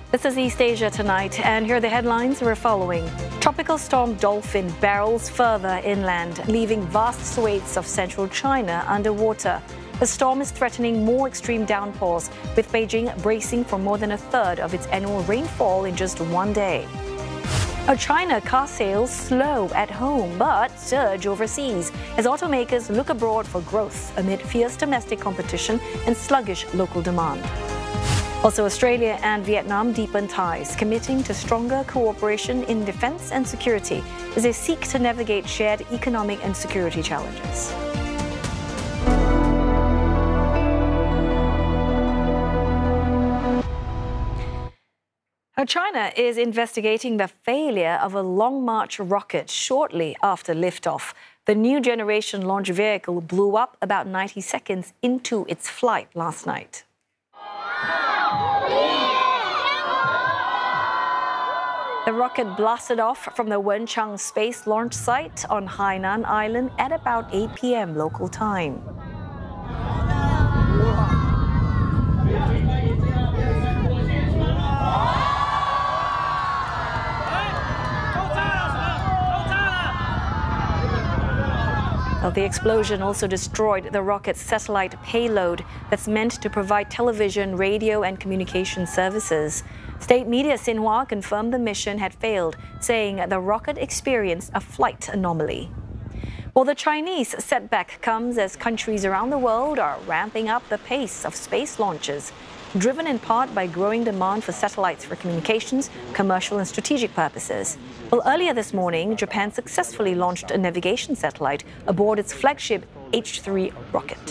This is East Asia Tonight, and here are the headlines we're following. Tropical storm Dolphin barrels further inland, leaving vast swathes of central China underwater. The storm is threatening more extreme downpours, with Beijing bracing for more than a third of its annual rainfall in just one day. China car sales slow at home but surge overseas as automakers look abroad for growth amid fierce domestic competition and sluggish local demand. Also, Australia and Vietnam deepen ties, committing to stronger cooperation in defense and security as they seek to navigate shared economic and security challenges. China is investigating the failure of a Long March rocket shortly after liftoff. The new generation launch vehicle blew up about 90 seconds into its flight last night. The rocket blasted off from the Wenchang Space Launch Site on Hainan Island at about 8 p.m. local time. The explosion also destroyed the rocket's satellite payload that's meant to provide television, radio, and communication services. State media Xinhua confirmed the mission had failed, saying the rocket experienced a flight anomaly. Well, the Chinese setback comes as countries around the world are ramping up the pace of space launches, driven in part by growing demand for satellites for communications, commercial and strategic purposes. Well, earlier this morning, Japan successfully launched a navigation satellite aboard its flagship H-3 rocket.